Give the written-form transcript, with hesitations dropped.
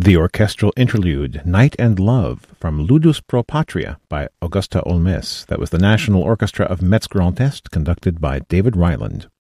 The orchestral interlude, Night and Love, from Ludus Pro Patria by Augusta Olmès. That was the National Orchestra of Metz Grand Est, conducted by David Ryland.